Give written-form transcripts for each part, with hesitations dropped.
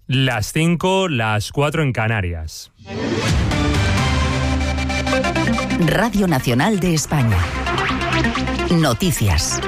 Las 5, las 4 en Canarias. Radio Nacional de España. Noticias.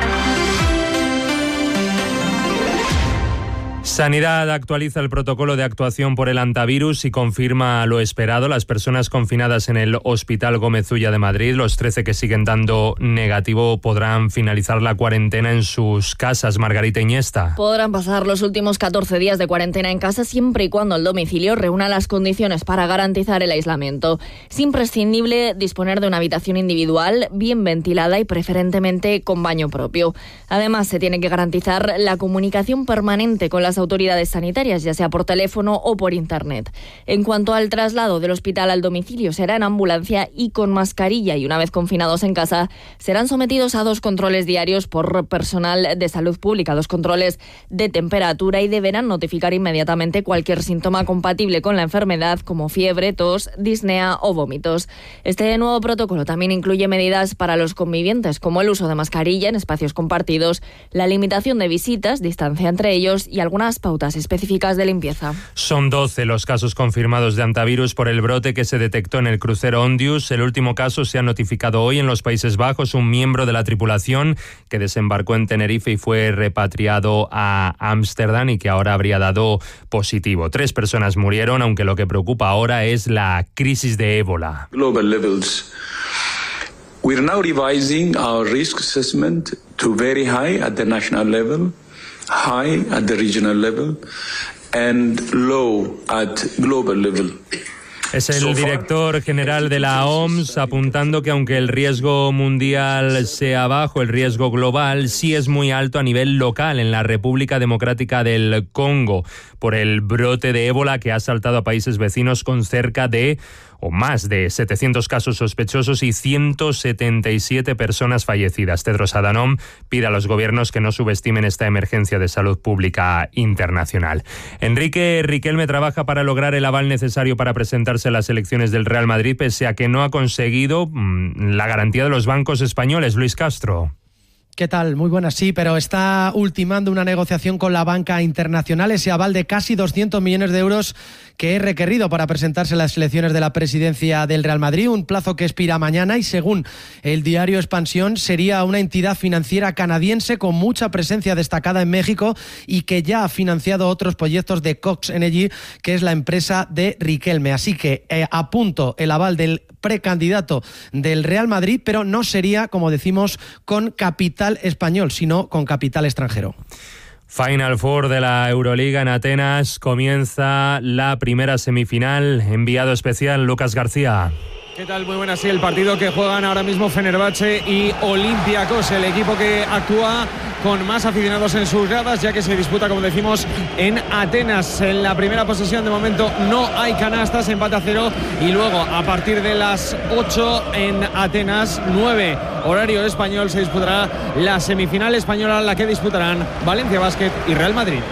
Sanidad actualiza el protocolo de actuación por el hantavirus y confirma lo esperado. Las personas confinadas en el Hospital Gómez Ulla de Madrid, los 13 que siguen dando negativo, podrán finalizar la cuarentena en sus casas. Margarita Iniesta. Podrán pasar los últimos 14 días de cuarentena en casa siempre y cuando el domicilio reúna las condiciones para garantizar el aislamiento. Es imprescindible disponer de una habitación individual, bien ventilada y preferentemente con baño propio. Además, se tiene que garantizar la comunicación permanente con las autoridades sanitarias, ya sea por teléfono o por internet. En cuanto al traslado del hospital al domicilio, será en ambulancia y con mascarilla, y una vez confinados en casa, serán sometidos a 2 controles diarios por personal de salud pública, 2 controles de temperatura, y deberán notificar inmediatamente cualquier síntoma compatible con la enfermedad, como fiebre, tos, disnea o vómitos. Este nuevo protocolo también incluye medidas para los convivientes, como el uso de mascarilla en espacios compartidos, la limitación de visitas, distancia entre ellos y algunas pautas específicas de limpieza. Son 12 los casos confirmados de hantavirus por el brote que se detectó en el crucero Ondius. El último caso se ha notificado hoy en los Países Bajos. Un miembro de la tripulación que desembarcó en Tenerife y fue repatriado a Ámsterdam y que ahora habría dado positivo. 3 personas murieron, aunque lo que preocupa ahora es la crisis de ébola. Global levels. We're now revising our risk assessment to very high at the national level, high at the regional level, and low at global level. Es el director general de la OMS apuntando que aunque el riesgo mundial sea bajo, el riesgo global sí es muy alto a nivel local en la República Democrática del Congo por el brote de ébola que ha asaltado a países vecinos con cerca de o más de 700 casos sospechosos y 177 personas fallecidas. Tedros Adhanom pide a los gobiernos que no subestimen esta emergencia de salud pública internacional. Enrique Riquelme trabaja para lograr el aval necesario para presentarse a las elecciones del Real Madrid, pese a que no ha conseguido la garantía de los bancos españoles. Luis Castro. ¿Qué tal? Muy buenas, sí, pero está ultimando una negociación con la banca internacional, ese aval de casi 200 millones de euros que es requerido para presentarse a las elecciones de la presidencia del Real Madrid, un plazo que expira mañana y, según el diario Expansión, sería una entidad financiera canadiense con mucha presencia destacada en México y que ya ha financiado otros proyectos de Cox Energy, que es la empresa de Riquelme. Así que a punto el aval del precandidato del Real Madrid, pero no sería, como decimos, con capital español, sino con capital extranjero. Final Four de la Euroliga en Atenas. Comienza la primera semifinal. Enviado especial Lucas García. ¿Qué tal? Muy buenas. Sí, el partido que juegan ahora mismo Fenerbahce y Olympiacos, el equipo que actúa con más aficionados en sus gradas, ya que se disputa, como decimos, en Atenas. En la primera posesión de momento no hay canastas, empate a 0, y luego a partir de las 8 en Atenas, 9 horario español, se disputará la semifinal española, la que disputarán Valencia Basket y Real Madrid.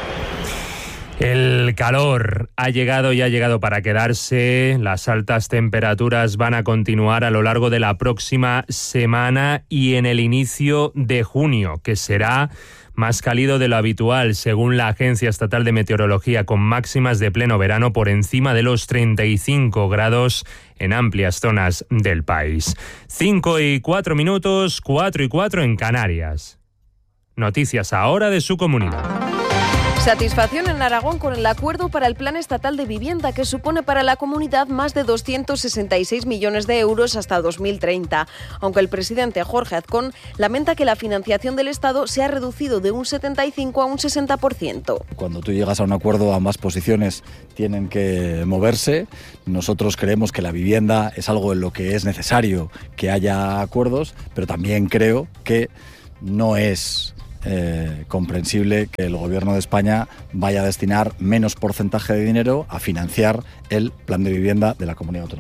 El calor ha llegado y ha llegado para quedarse. Las altas temperaturas van a continuar a lo largo de la próxima semana y en el inicio de junio, que será más cálido de lo habitual, según la Agencia Estatal de Meteorología, con máximas de pleno verano por encima de los 35 grados en amplias zonas del país. 5:04 minutos, 4:04 en Canarias. Noticias ahora de su comunidad. Satisfacción en Aragón con el acuerdo para el Plan Estatal de Vivienda, que supone para la comunidad más de 266 millones de euros hasta 2030. Aunque el presidente Jorge Azcón lamenta que la financiación del Estado se ha reducido de un 75 a un 60%. Cuando tú llegas a un acuerdo, ambas posiciones tienen que moverse. Nosotros creemos que la vivienda es algo en lo que es necesario que haya acuerdos, pero también creo que no es comprensible que el Gobierno de España vaya a destinar menos porcentaje de dinero a financiar el plan de vivienda de la Comunidad Autónoma de Aragón.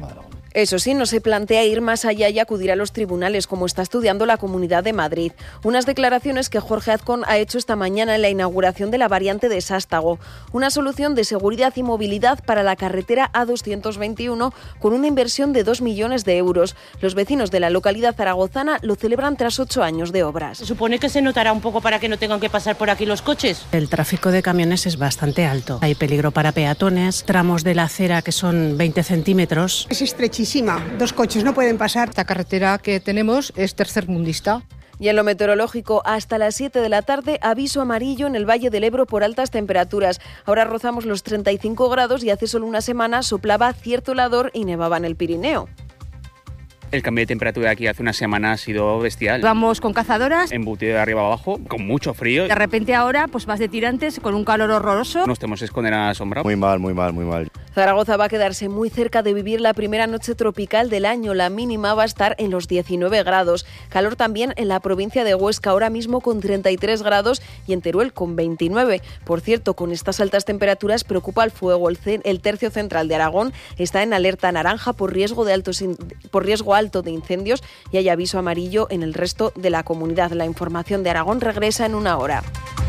Eso sí, no se plantea ir más allá y acudir a los tribunales, como está estudiando la Comunidad de Madrid. Unas declaraciones que Jorge Azcón ha hecho esta mañana en la inauguración de la variante de Sástago. Una solución de seguridad y movilidad para la carretera A221 con una inversión de 2 millones de euros. Los vecinos de la localidad zaragozana lo celebran tras 8 años de obras. Se supone que se notará un poco para que no tengan que pasar por aquí los coches. El tráfico de camiones es bastante alto. Hay peligro para peatones, tramos de la acera que son 20 centímetros. Es estrechísima, 2 coches no pueden pasar. Esta carretera que tenemos es tercermundista. Y en lo meteorológico, hasta las 7 de la tarde, aviso amarillo en el Valle del Ebro por altas temperaturas. Ahora rozamos los 35 grados y hace solo una semana soplaba cierto helador y nevaba en el Pirineo. El cambio de temperatura aquí hace una semana ha sido bestial. Vamos con cazadoras. Embutido de arriba abajo, con mucho frío. De repente ahora pues vas de tirantes con un calor horroroso. Nos tenemos que esconder a la sombra. Muy mal, muy mal, muy mal. Zaragoza va a quedarse muy cerca de vivir la primera noche tropical del año. La mínima va a estar en los 19 grados. Calor también en la provincia de Huesca, ahora mismo con 33 grados y en Teruel con 29. Por cierto, con estas altas temperaturas preocupa el fuego. El tercio central de Aragón está en alerta naranja por riesgo alto de incendios y hay aviso amarillo en el resto de la comunidad. La información de Aragón regresa en una hora.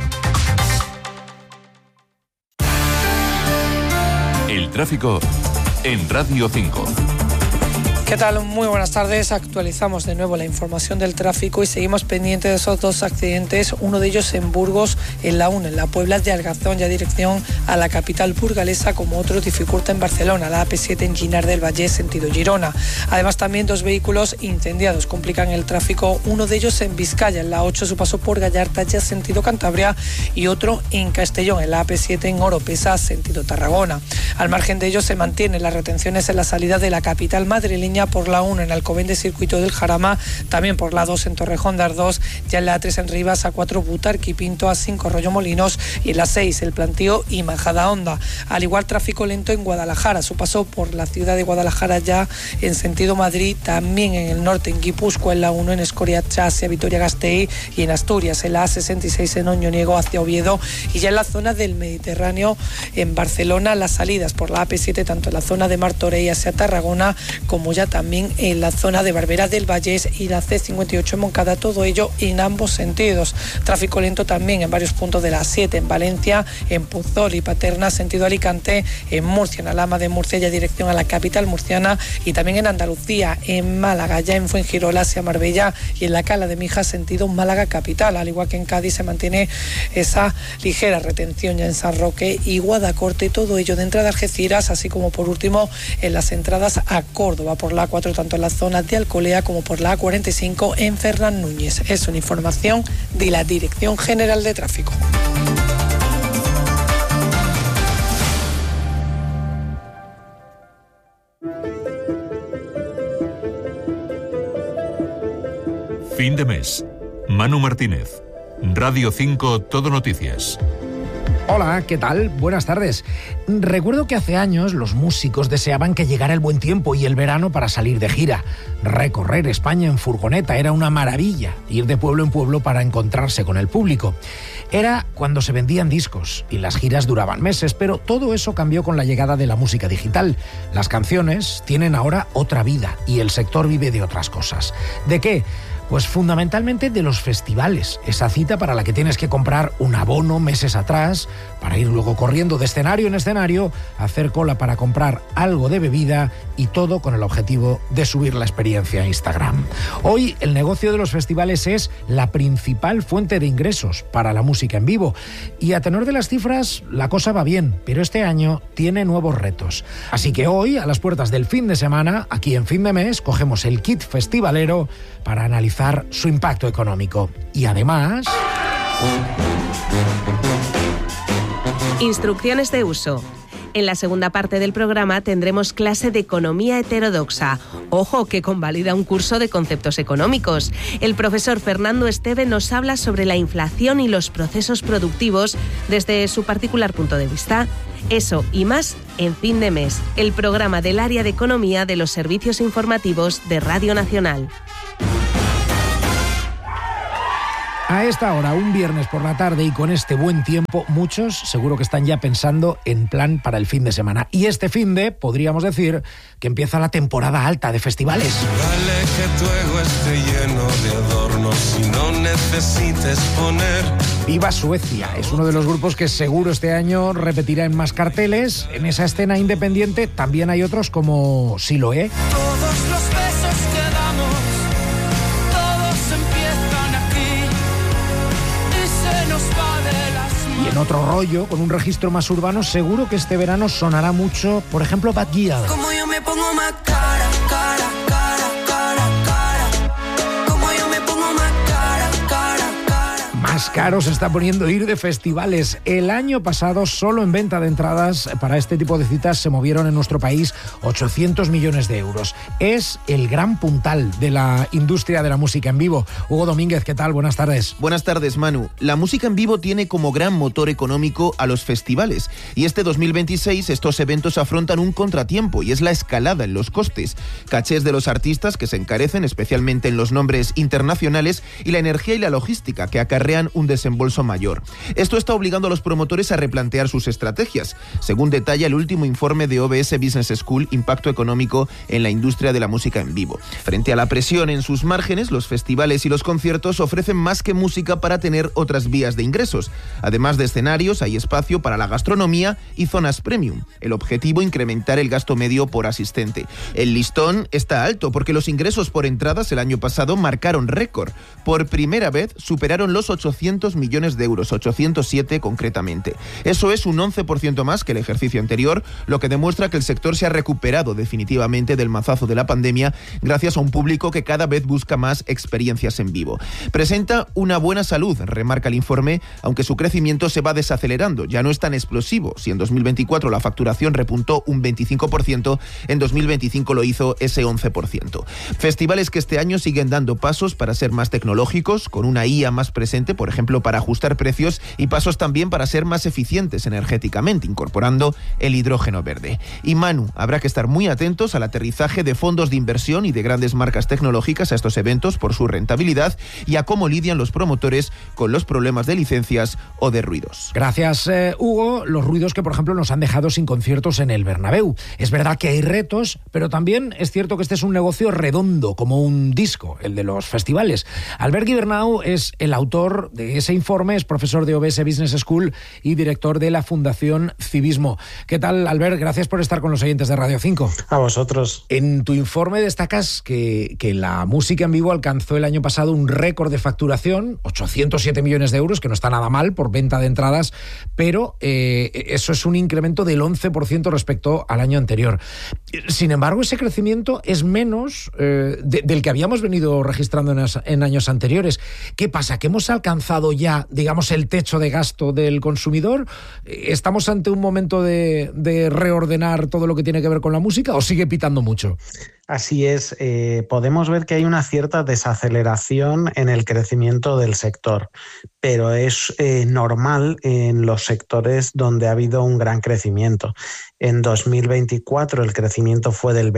El tráfico en Radio 5. ¿Qué tal? Muy buenas tardes. Actualizamos de nuevo la información del tráfico y seguimos pendientes de esos 2 accidentes, uno de ellos en Burgos, en la 1, en la Puebla de Argazón, ya dirección a la capital burgalesa, como otro dificulta en Barcelona, la AP7 en Ginar del Valle, sentido Girona. Además, también 2 vehículos incendiados complican el tráfico, uno de ellos en Vizcaya, en la 8, su paso por Gallarta, ya sentido Cantabria, y otro en Castellón, en la AP7 en Oropesa, sentido Tarragona. Al margen de ellos se mantienen las retenciones en la salida de la capital madrileña por la 1 en Alcobendas Circuito del Jarama, también por la 2 en Torrejón de Ardós, ya en la 3 en Rivas, a 4 Butarque y Pinto, a 5 Rollo Molinos y en la 6 el Plantío y Majadahonda. Al igual tráfico lento en Guadalajara, su paso por la ciudad de Guadalajara ya en sentido Madrid, también en el norte en Guipúzcoa, en la 1 en Escoriacha hacia Vitoria-Gasteiz y en Asturias, en la A66 en Oñoniego hacia Oviedo y ya en la zona del Mediterráneo en Barcelona, las salidas por la AP7 tanto en la zona de Martorell hacia Tarragona como ya también en la zona de Barberá del Vallés y la C58 en Moncada, todo ello en ambos sentidos. Tráfico lento también en varios puntos de la 7 en Valencia, en Puzol y Paterna, sentido Alicante, en Murcia, en Alhama de Murcia, ya dirección a la capital murciana y también en Andalucía, en Málaga, ya en Fuengirola hacia Marbella y en la Cala de Mijas, sentido Málaga capital, al igual que en Cádiz se mantiene esa ligera retención ya en San Roque y Guadacorte, todo ello de entrada a Algeciras, así como por último en las entradas a Córdoba por la A4, tanto en la zona de Alcolea como por la A45 en Fernán Núñez. Es una información de la Dirección General de Tráfico. Fin de mes. Manu Martínez. Radio 5 Todo Noticias. Hola, ¿qué tal? Buenas tardes. Recuerdo que hace años los músicos deseaban que llegara el buen tiempo y el verano para salir de gira. Recorrer España en furgoneta era una maravilla, ir de pueblo en pueblo para encontrarse con el público. Era cuando se vendían discos y las giras duraban meses, pero todo eso cambió con la llegada de la música digital. Las canciones tienen ahora otra vida y el sector vive de otras cosas. ¿De qué? Pues fundamentalmente de los festivales, esa cita para la que tienes que comprar un abono meses atrás, para ir luego corriendo de escenario en escenario, hacer cola para comprar algo de bebida y todo con el objetivo de subir la experiencia a Instagram. Hoy el negocio de los festivales es la principal fuente de ingresos para la música en vivo y a tenor de las cifras la cosa va bien, pero este año tiene nuevos retos. Así que hoy, a las puertas del fin de semana, aquí en Fin de Mes, cogemos el kit festivalero para analizar su impacto económico. Y además... Instrucciones de uso. En la segunda parte del programa tendremos clase de economía heterodoxa. Ojo, que convalida un curso de conceptos económicos. El profesor Fernando Esteve nos habla sobre la inflación y los procesos productivos desde su particular punto de vista. Eso y más en Fin de Mes, el programa del área de economía de los servicios informativos de Radio Nacional. A esta hora, un viernes por la tarde y con este buen tiempo, muchos seguro que están ya pensando en plan para el fin de semana. Y este finde, podríamos decir, que empieza la temporada alta de festivales. Vale que tu ego esté lleno de adornos y no necesites poner. Viva Suecia es uno de los grupos que seguro este año repetirá en más carteles. En esa escena independiente también hay otros como Siloé. Todos los besos que damos, todos empiezan aquí y se nos va de las manos. Y en otro rollo, con un registro más urbano, seguro que este verano sonará mucho, por ejemplo, Bad Gyal. Como yo me pongo más cara, cara, cara, cara, cara. Como yo me pongo más cara, cara, cara. Más caro se está poniendo ir de festivales. El año pasado, solo en venta de entradas para este tipo de citas se movieron en nuestro país 800 millones de euros. Es el gran puntal de la industria de la música en vivo. Hugo Domínguez, ¿qué tal? Buenas tardes. Buenas tardes, Manu. La música en vivo tiene como gran motor económico a los festivales. Y este 2026 estos eventos afrontan un contratiempo y es la escalada en los costes. Cachés de los artistas que se encarecen, especialmente en los nombres internacionales, y la energía y la logística que acarrean un desembolso mayor. Esto está obligando a los promotores a replantear sus estrategias, según detalla el último informe de OBS Business School, Impacto Económico en la Industria de la Música en Vivo. Frente a la presión en sus márgenes, los festivales y los conciertos ofrecen más que música para tener otras vías de ingresos. Además de escenarios, hay espacio para la gastronomía y zonas premium. El objetivo, incrementar el gasto medio por asistente. El listón está alto porque los ingresos por entradas el año pasado marcaron récord. Por primera vez superaron los 800 millones de euros, 807 concretamente. Eso es un 11% más que el ejercicio anterior, lo que demuestra que el sector se ha recuperado definitivamente del mazazo de la pandemia gracias a un público que cada vez busca más experiencias en vivo. Presenta una buena salud, remarca el informe, aunque su crecimiento se va desacelerando. Ya no es tan explosivo. Si en 2024 la facturación repuntó un 25%, en 2025 lo hizo ese 11%. Festivales que este año siguen dando pasos para ser más tecnológicos, con una IA más presente, por ejemplo, para ajustar precios, y pasos también para ser más eficientes energéticamente, incorporando el hidrógeno verde. Y Manu, habrá que estar muy atentos al aterrizaje de fondos de inversión y de grandes marcas tecnológicas a estos eventos por su rentabilidad y a cómo lidian los promotores con los problemas de licencias o de ruidos. Gracias, Hugo. Los ruidos que, por ejemplo, nos han dejado sin conciertos en el Bernabéu. Es verdad que hay retos, pero también es cierto que este es un negocio redondo, como un disco, el de los festivales. Albert Guibernau es el autor de ese informe, es profesor de OBS Business School y director de la Fundación Civismo. ¿Qué tal, Albert? Gracias por estar con los oyentes de Radio 5. A vosotros. En tu informe destacas que la música en vivo alcanzó el año pasado un récord de facturación, 807 millones de euros, que no está nada mal por venta de entradas, pero eso es un incremento del 11% respecto al año anterior. Sin embargo, ese crecimiento es menos del que habíamos venido registrando en años anteriores. ¿Qué pasa? ¿Que hemos alcanzado ya, digamos, el techo de gasto del consumidor? ¿Estamos ante un momento de reordenar todo lo que tiene que ver con la música o sigue pitando mucho? Así es, podemos ver que hay una cierta desaceleración en el crecimiento del sector, pero es normal en los sectores donde ha habido un gran crecimiento. En 2024 el crecimiento fue del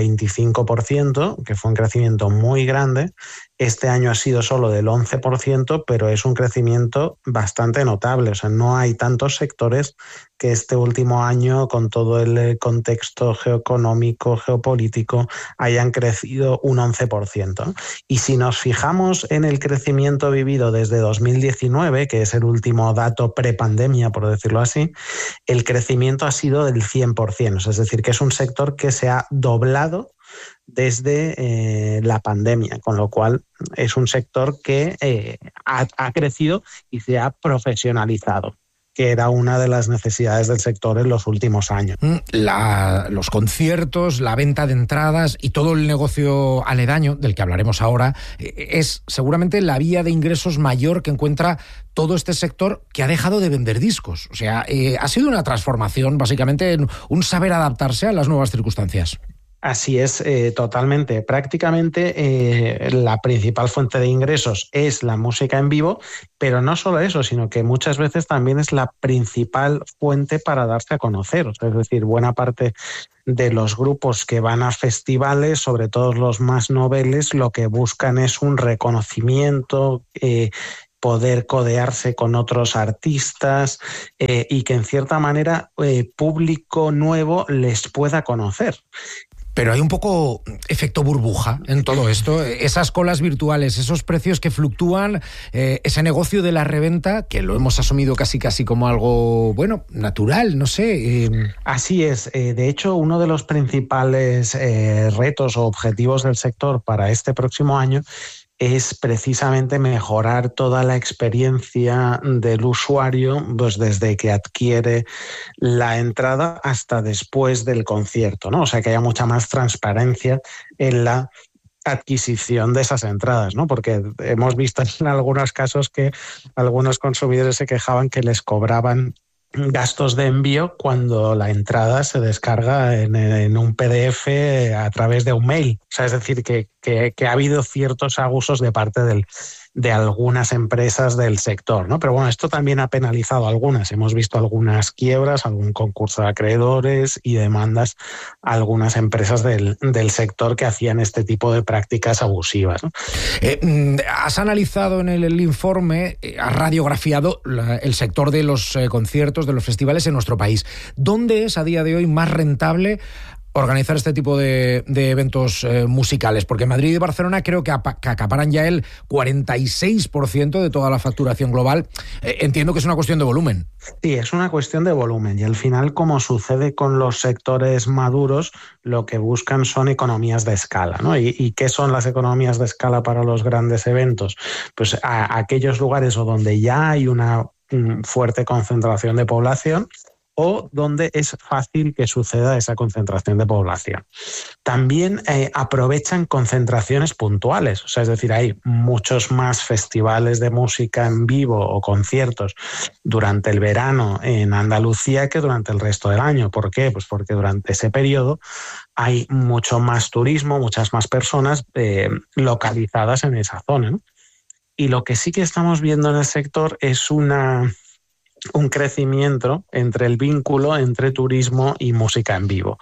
25%, que fue un crecimiento muy grande. Este año ha sido solo del 11%, pero es un crecimiento bastante notable. O sea, no hay tantos sectores que este último año, con todo el contexto geoeconómico, geopolítico, hayan crecido un 11%. Y si nos fijamos en el crecimiento vivido desde 2019, que es el último dato prepandemia, por decirlo así, el crecimiento ha sido del 100%. Es decir, que es un sector que se ha doblado desde la pandemia, con lo cual es un sector que ha crecido y se ha profesionalizado, que era una de las necesidades del sector en los últimos años. Los conciertos, la venta de entradas y todo el negocio aledaño, del que hablaremos ahora, es seguramente la vía de ingresos mayor que encuentra todo este sector, que ha dejado de vender discos. O sea, ha sido una transformación, básicamente, en un saber adaptarse a las nuevas circunstancias. Así es, totalmente. Prácticamente la principal fuente de ingresos es la música en vivo, pero no solo eso, sino que muchas veces también es la principal fuente para darse a conocer. O sea, es decir, buena parte de los grupos que van a festivales, sobre todo los más noveles, lo que buscan es un reconocimiento, poder codearse con otros artistas y que en cierta manera público nuevo les pueda conocer. Pero hay un poco efecto burbuja en todo esto. Esas colas virtuales, esos precios que fluctúan, ese negocio de la reventa, que lo hemos asumido casi como algo, bueno, natural, no sé. Así es. De hecho, uno de los principales retos o objetivos del sector para este próximo año es precisamente mejorar toda la experiencia del usuario, pues desde que adquiere la entrada hasta después del concierto, ¿no? O sea, que haya mucha más transparencia en la adquisición de esas entradas, ¿no? Porque hemos visto en algunos casos que algunos consumidores se quejaban que les cobraban gastos de envío cuando la entrada se descarga en un PDF a través de un mail. O sea, es decir, que ha habido ciertos abusos de parte de algunas empresas del sector, ¿no? Pero bueno, esto también ha penalizado a algunas. Hemos visto algunas quiebras, algún concurso de acreedores y demandas a algunas empresas del sector que hacían este tipo de prácticas abusivas, ¿no? Has analizado en el informe, has radiografiado el sector de los conciertos, de los festivales en nuestro país. ¿Dónde es a día de hoy más rentable organizar este tipo de eventos musicales? Porque Madrid y Barcelona creo que acaparan ya el 46% de toda la facturación global. Entiendo que es una cuestión de volumen. Sí, es una cuestión de volumen y al final, como sucede con los sectores maduros, lo que buscan son economías de escala, ¿no? ¿Y qué son las economías de escala para los grandes eventos? Pues a aquellos lugares o donde ya hay una fuerte concentración de población o donde es fácil que suceda esa concentración de población. También aprovechan concentraciones puntuales, o sea, es decir, hay muchos más festivales de música en vivo o conciertos durante el verano en Andalucía que durante el resto del año. ¿Por qué? Pues porque durante ese periodo hay mucho más turismo, muchas más personas localizadas en esa zona, ¿no? Y lo que sí que estamos viendo en el sector es un crecimiento entre el vínculo entre turismo y música en vivo.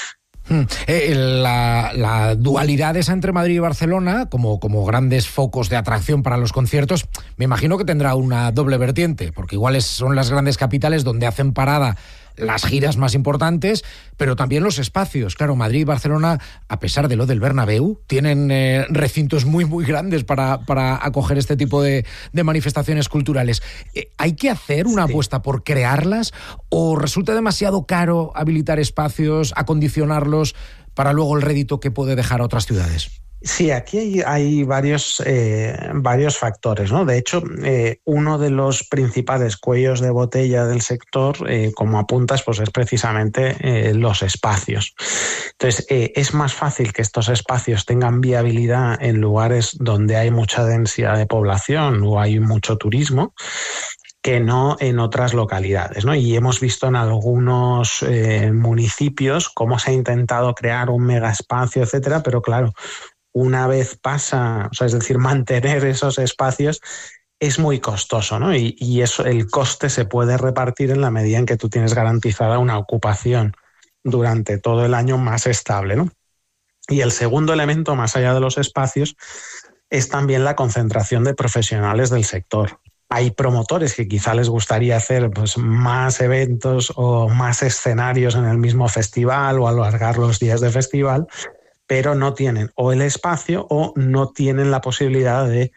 La dualidad esa entre Madrid y Barcelona, como grandes focos de atracción para los conciertos, me imagino que tendrá una doble vertiente, porque igual son las grandes capitales donde hacen parada las giras más importantes, pero también los espacios. Claro, Madrid y Barcelona, a pesar de lo del Bernabéu, tienen recintos muy, muy grandes para acoger este tipo de manifestaciones culturales. ¿Hay que hacer una apuesta por crearlas o resulta demasiado caro habilitar espacios, acondicionarlos para luego el rédito que puede dejar a otras ciudades? Sí, aquí hay varios factores, ¿no? De hecho, uno de los principales cuellos de botella del sector, como apuntas, pues es precisamente los espacios. Entonces, es más fácil que estos espacios tengan viabilidad en lugares donde hay mucha densidad de población o hay mucho turismo, que no en otras localidades, ¿no? Y hemos visto en algunos municipios cómo se ha intentado crear un mega espacio, etcétera, pero claro, una vez pasa, o sea, es decir, mantener esos espacios es muy costoso, ¿no? Y eso, el coste se puede repartir en la medida en que tú tienes garantizada una ocupación durante todo el año más estable, ¿no? Y el segundo elemento, más allá de los espacios, es también la concentración de profesionales del sector. Hay promotores que quizá les gustaría hacer pues, más eventos o más escenarios en el mismo festival o alargar los días de festival, pero no tienen o el espacio o no tienen la posibilidad de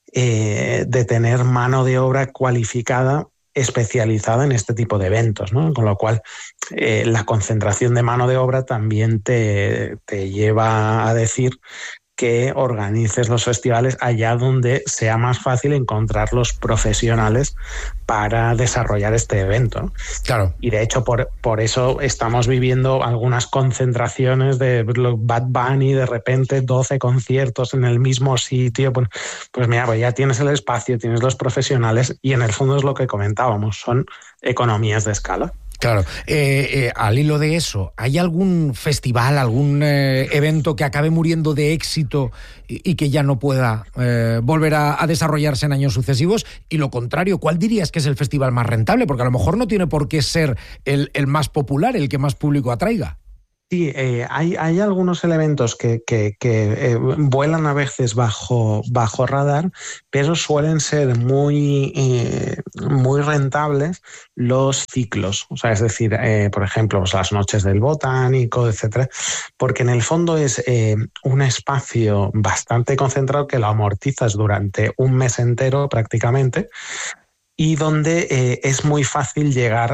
tener mano de obra cualificada especializada en este tipo de eventos, ¿no? Con lo cual la concentración de mano de obra también te lleva a decir que organices los festivales allá donde sea más fácil encontrar los profesionales para desarrollar este evento, ¿no? Claro. Y de hecho por eso estamos viviendo algunas concentraciones de Bad Bunny, de repente 12 conciertos en el mismo sitio. Pues mira, pues ya tienes el espacio, tienes los profesionales y en el fondo es lo que comentábamos, son economías de escala. Claro. Al hilo de eso, ¿hay algún festival, algún evento que acabe muriendo de éxito y que ya no pueda volver a desarrollarse en años sucesivos? Y lo contrario, ¿cuál dirías que es el festival más rentable? Porque a lo mejor no tiene por qué ser el más popular, el que más público atraiga. Sí, hay algunos elementos que vuelan a veces bajo radar, pero suelen ser muy rentables los ciclos. O sea, es decir, por ejemplo, pues las noches del botánico, etcétera, porque en el fondo es un espacio bastante concentrado que lo amortizas durante un mes entero prácticamente, y donde es muy fácil llegar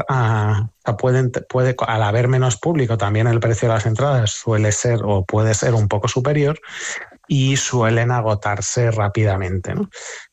al haber menos público, también el precio de las entradas suele ser o puede ser un poco superior y suelen agotarse rápidamente, ¿no?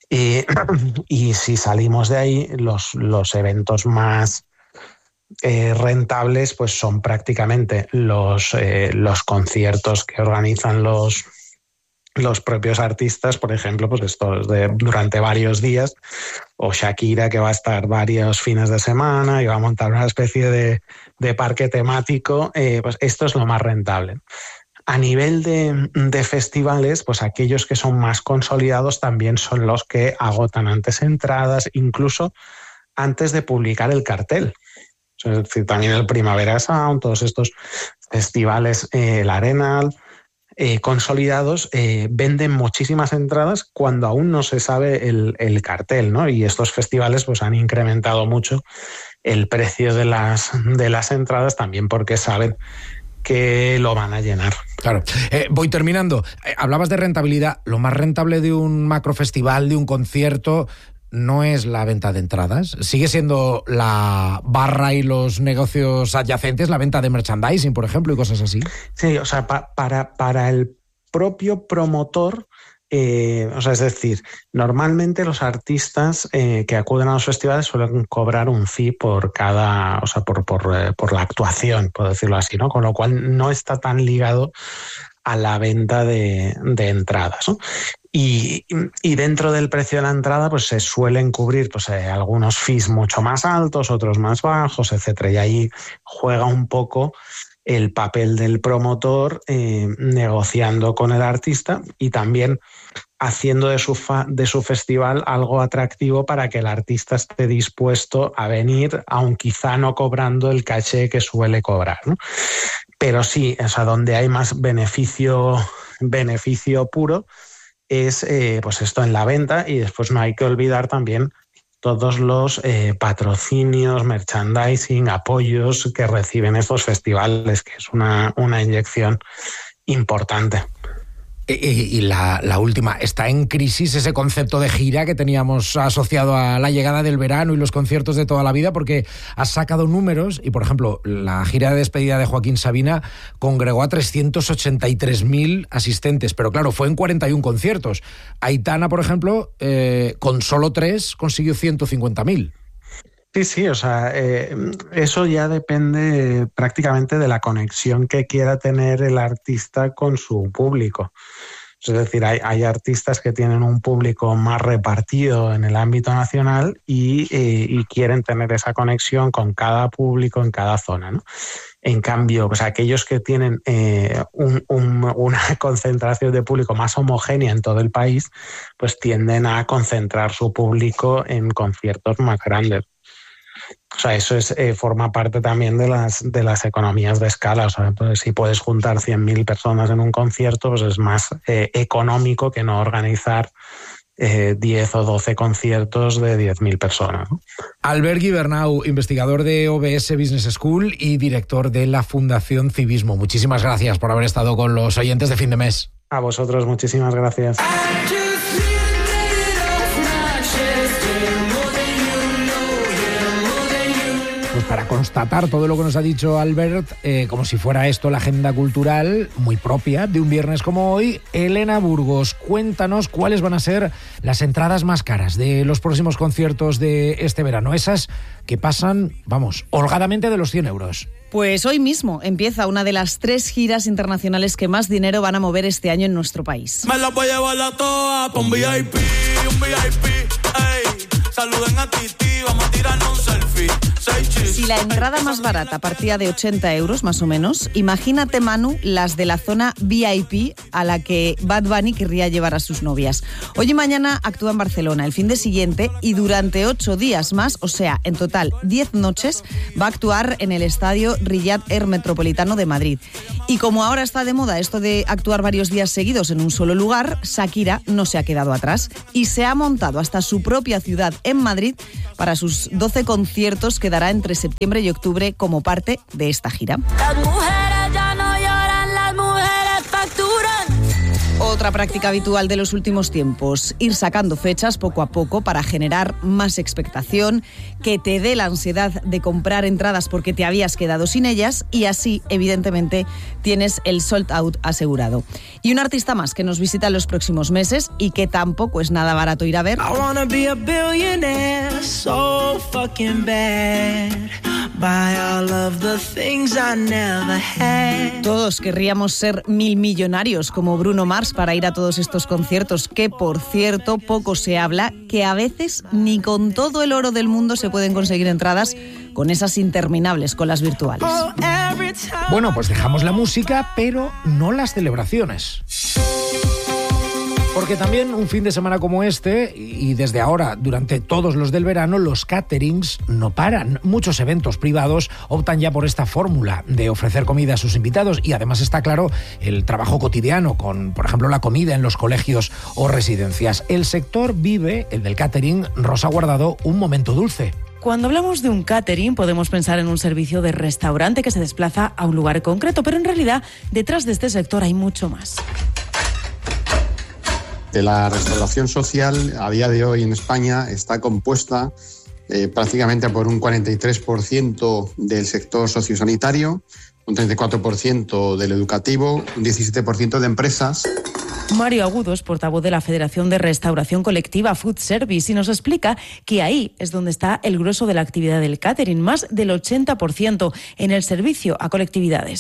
Y si salimos de ahí, los eventos más rentables pues son prácticamente los conciertos que organizan los propios artistas, por ejemplo, pues estos durante varios días, o Shakira, que va a estar varios fines de semana y va a montar una especie de parque temático, pues esto es lo más rentable. A nivel de festivales, pues aquellos que son más consolidados también son los que agotan antes entradas, incluso antes de publicar el cartel. Es decir, también el Primavera Sound, todos estos festivales, el Arenal, consolidados, venden muchísimas entradas cuando aún no se sabe el cartel, ¿no? Y estos festivales pues han incrementado mucho el precio de las entradas también porque saben que lo van a llenar. Claro. Voy terminando. Hablabas de rentabilidad. Lo más rentable de un macrofestival, de un concierto, no es la venta de entradas. Sigue siendo la barra y los negocios adyacentes, la venta de merchandising, por ejemplo, y cosas así. Sí, o sea, para el propio promotor, o sea, es decir, normalmente los artistas que acuden a los festivales suelen cobrar un fee por cada, o sea, por la actuación, por decirlo así, ¿no? Con lo cual no está tan ligado a la venta de entradas, ¿no? Y dentro del precio de la entrada pues se suelen cubrir pues, algunos fees mucho más altos, otros más bajos, etcétera. Y ahí juega un poco el papel del promotor negociando con el artista y también haciendo de su festival algo atractivo para que el artista esté dispuesto a venir, aun quizá no cobrando el caché que suele cobrar, ¿no? Pero sí, o sea, donde hay más beneficio puro es pues esto en la venta, y después no hay que olvidar también todos los patrocinios, merchandising, apoyos que reciben estos festivales, que es una inyección importante. Y la última, ¿está en crisis ese concepto de gira que teníamos asociado a la llegada del verano y los conciertos de toda la vida? Porque has sacado números y, por ejemplo, la gira de despedida de Joaquín Sabina congregó a 383.000 asistentes, pero claro, fue en 41 conciertos. Aitana, por ejemplo, con solo 3 consiguió 150.000. Sí, o sea, eso ya depende prácticamente de la conexión que quiera tener el artista con su público. Es decir, hay artistas que tienen un público más repartido en el ámbito nacional y quieren tener esa conexión con cada público en cada zona, ¿no? En cambio, pues aquellos que tienen una concentración de público más homogénea en todo el país, pues tienden a concentrar su público en conciertos más grandes. O sea, eso forma parte también de las economías de escala. O sea, pues si puedes juntar 100.000 personas en un concierto, pues es más económico que no organizar 10 o 12 conciertos de 10.000 personas, ¿no? Albert Gibernau, investigador de OBS Business School y director de la Fundación Civismo. Muchísimas gracias por haber estado con los oyentes de Fin de Mes. A vosotros, muchísimas gracias. Pues para constatar todo lo que nos ha dicho Albert, como si fuera esto la agenda cultural muy propia de un viernes como hoy, Elena Burgos, cuéntanos cuáles van a ser las entradas más caras de los próximos conciertos de este verano, esas que pasan, vamos, holgadamente de los 100 euros. Pues hoy mismo empieza una de las 3 giras internacionales que más dinero van a mover este año en nuestro país. Me la voy a llevar a toa pa' un VIP, ey. Saluden a Titi, vamos a tirarnos un selfie. Si la entrada más barata partía de 80 euros, más o menos, imagínate, Manu, las de la zona VIP a la que Bad Bunny querría llevar a sus novias. Hoy y mañana actúa en Barcelona, el fin de siguiente, y durante 8 días más, o sea, en total 10 noches, va a actuar en el estadio Riyad Air Metropolitano de Madrid. Y como ahora está de moda esto de actuar varios días seguidos en un solo lugar, Shakira no se ha quedado atrás y se ha montado hasta su propia ciudad en Madrid para sus 12 conciertos que dará entre septiembre y octubre como parte de esta gira. Las mujeres ya no lloran, las mujeres facturan. Otra práctica habitual de los últimos tiempos, ir sacando fechas poco a poco para generar más expectación, que te dé la ansiedad de comprar entradas porque te habías quedado sin ellas y así, evidentemente, tienes el sold out asegurado. Y un artista más que nos visita en los próximos meses y que tampoco es nada barato ir a ver. I wanna be a billionaire, so fucking bad. Buy all of the things I never had. Todos querríamos ser 1000 millonarios como Bruno Mars para ir a todos estos conciertos, que por cierto poco se habla, que a veces ni con todo el oro del mundo se pueden conseguir entradas con esas interminables colas virtuales. Bueno, pues dejamos la música, pero no las celebraciones. Porque también un fin de semana como este, y desde ahora, durante todos los del verano, los caterings no paran. Muchos eventos privados optan ya por esta fórmula de ofrecer comida a sus invitados y además está claro el trabajo cotidiano con, por ejemplo, la comida en los colegios o residencias. El sector vive, el del catering, Rosa Guardado, un momento dulce. Cuando hablamos de un catering podemos pensar en un servicio de restaurante que se desplaza a un lugar concreto, pero en realidad detrás de este sector hay mucho más. La restauración social a día de hoy en España está compuesta prácticamente por un 43% del sector sociosanitario, un 34% del educativo, un 17% de empresas. Mario Agudo es portavoz de la Federación de Restauración Colectiva Food Service y nos explica que ahí es donde está el grueso de la actividad del catering, más del 80% en el servicio a colectividades.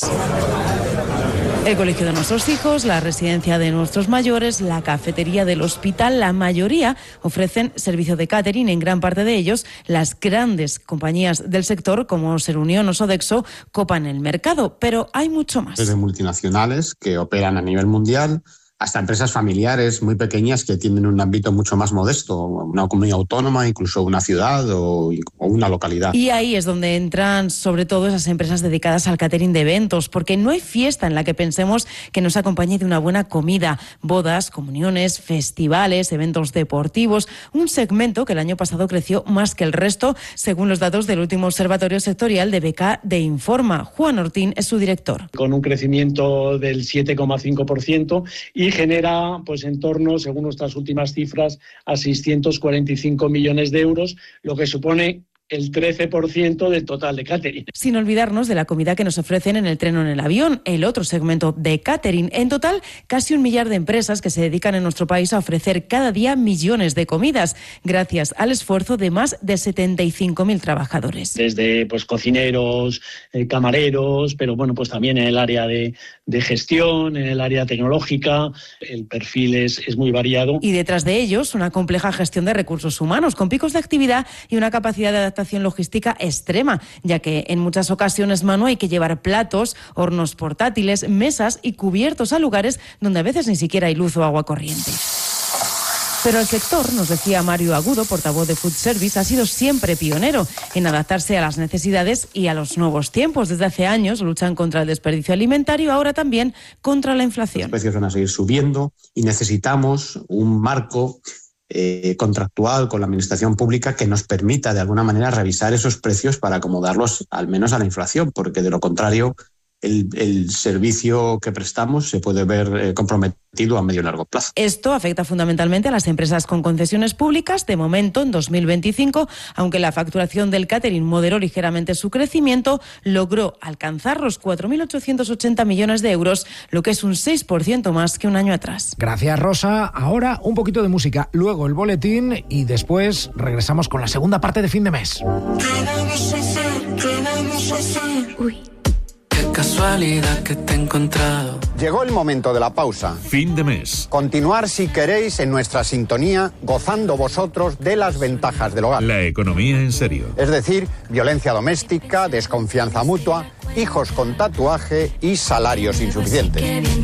El colegio de nuestros hijos, la residencia de nuestros mayores, la cafetería del hospital, la mayoría ofrecen servicio de catering. En gran parte de ellos, las grandes compañías del sector, como Serunión o Sodexo, copan el mercado. Pero hay mucho más. Desde multinacionales que operan a nivel mundial hasta empresas familiares muy pequeñas que tienen un ámbito mucho más modesto, una comunidad autónoma, incluso una ciudad o una localidad. Y ahí es donde entran sobre todo esas empresas dedicadas al catering de eventos, porque no hay fiesta en la que pensemos que nos acompañe de una buena comida. Bodas, comuniones, festivales, eventos deportivos, un segmento que el año pasado creció más que el resto, según los datos del último observatorio sectorial de BK de Informa. Juan Ortín es su director. Con un crecimiento del 7,5% y genera, pues en torno, según nuestras últimas cifras, a 645 millones de euros, lo que supone el 13% del total de catering. Sin olvidarnos de la comida que nos ofrecen en el tren o en el avión, el otro segmento de catering. En total, casi 1 millar de empresas que se dedican en nuestro país a ofrecer cada día millones de comidas, gracias al esfuerzo de más de 75.000 trabajadores. Desde pues cocineros, camareros, pero bueno, pues también en el área de gestión, en el área tecnológica, el perfil es muy variado. Y detrás de ellos, una compleja gestión de recursos humanos, con picos de actividad y una capacidad de adaptación logística extrema, ya que en muchas ocasiones, Manu, hay que llevar platos, hornos portátiles, mesas y cubiertos a lugares donde a veces ni siquiera hay luz o agua corriente. Pero el sector, nos decía Mario Agudo, portavoz de Food Service, ha sido siempre pionero en adaptarse a las necesidades y a los nuevos tiempos. Desde hace años luchan contra el desperdicio alimentario, ahora también contra la inflación. Los precios van a seguir subiendo y necesitamos un marco contractual con la administración pública que nos permita de alguna manera revisar esos precios para acomodarlos al menos a la inflación, porque de lo contrario el servicio que prestamos se puede ver comprometido a medio y largo plazo. Esto afecta fundamentalmente a las empresas con concesiones públicas. De momento, en 2025, aunque la facturación del catering moderó ligeramente su crecimiento, logró alcanzar los 4.880 millones de euros, lo que es un 6% más que un año atrás. Gracias, Rosa. Ahora un poquito de música, luego el boletín y después regresamos con la segunda parte de Fin de Mes. ¿Qué vamos a hacer? ¿Qué vamos a hacer? Uy. casualidad que te he encontrado. Llegó el momento de la pausa. Fin de mes. Continuar, si queréis, en nuestra sintonía, gozando vosotros de las ventajas del hogar. La economía en serio. Es decir, violencia doméstica, desconfianza mutua, hijos con tatuaje y salarios insuficientes.